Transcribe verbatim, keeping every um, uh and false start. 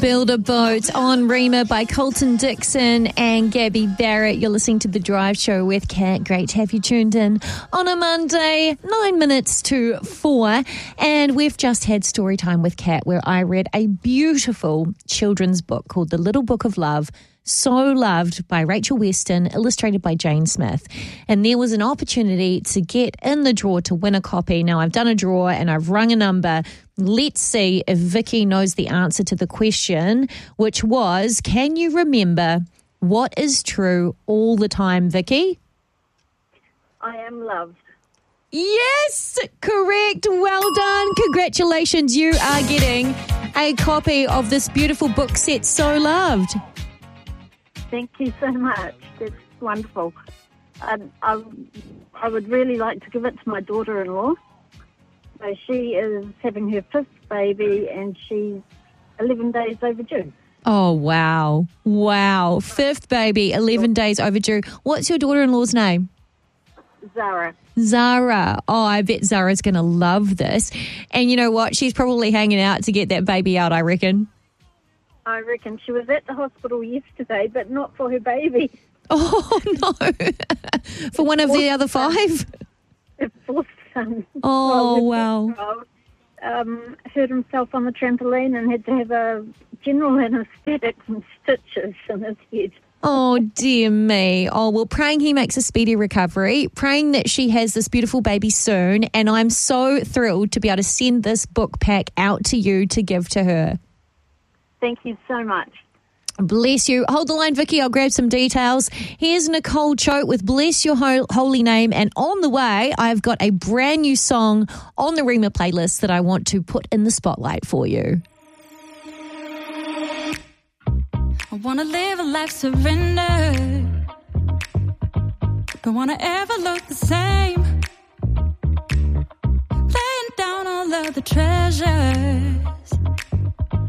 Build a Boat on Rima by Colton Dixon and Gabby Barrett. You're listening to The Drive Show with Kat. Great to have you tuned in on a Monday, nine minutes to four. And we've just had story time with Kat where I read a beautiful children's book called The Little Book of Love, So Loved by Rachel Weston, illustrated by Jane Smith. And there was an opportunity to get in the draw to win a copy. Now, I've done a draw and I've rung a number. Let's see if Vicky knows the answer to the question, which was, can you remember what is true all the time, Vicky? I am loved. Yes, correct. Well done. Congratulations. You are getting a copy of this beautiful book set, So Loved. Thank you so much. That's wonderful. Um, I, I would really like to give it to my daughter-in-law. So she is having her fifth baby and she's eleven days overdue. Oh, wow. Wow. Fifth baby, eleven days overdue. What's your daughter-in-law's name? Zara. Zara. Oh, I bet Zara's going to love this. And you know what? She's probably hanging out to get that baby out, I reckon. I reckon she was at the hospital yesterday, but not for her baby. Oh, no. For one of the other five? Her fourth son. Oh, wow. Um, hurt himself on the trampoline and had to have a general anaesthetic and stitches in his head. Oh, dear me. Oh, well, praying he makes a speedy recovery, praying that she has this beautiful baby soon, and I'm so thrilled to be able to send this book pack out to you to give to her. Thank you so much. Bless you. Hold the line, Vicky. I'll grab some details. Here's Nicole Choate with Bless Your Ho- Holy Name. And on the way, I've got a brand new song on the Rima playlist that I want to put in the spotlight for you. I want to live a life surrender. Don't want to ever look the same. Laying down all of the treasures